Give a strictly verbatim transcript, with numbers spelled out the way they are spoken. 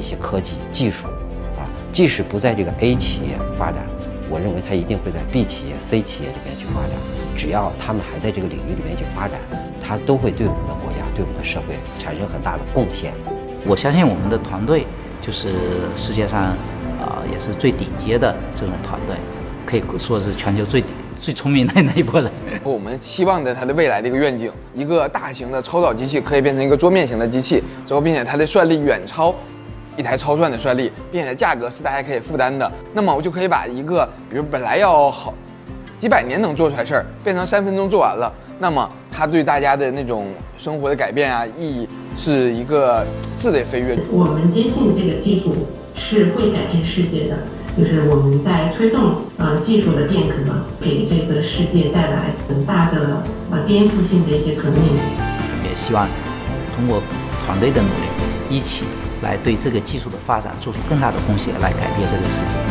一些科技技术啊，即使不在这个 A 企业发展，我认为它一定会在 B 企业、C 企业里面去发展。只要他们还在这个领域里面去发展，它都会对我们的国家、对我们的社会产生很大的贡献。 我相信我们的团队就是世界上啊、呃、也是最顶尖的这种团队，可以说是全球最最聪明的那一波人。 我们期望着它的未来的一个愿景，一个大型的超导机器可以变成一个桌面型的机器，之后并且它的算力远超一台超算的算力，并且价格是大家可以负担的。那么我就可以把一个比如本来要好几百年能做出来事儿，变成三分钟做完了。那么它对大家的那种生活的改变啊，意义是一个质的飞跃。 我们坚信这个技术是会改变世界的，就是我们在推动呃技术的变革，给这个世界带来很大的呃颠覆性的一些革命。 也希望通过团队的努力，一起来对这个技术的发展做出更大的贡献，来改变这个世界。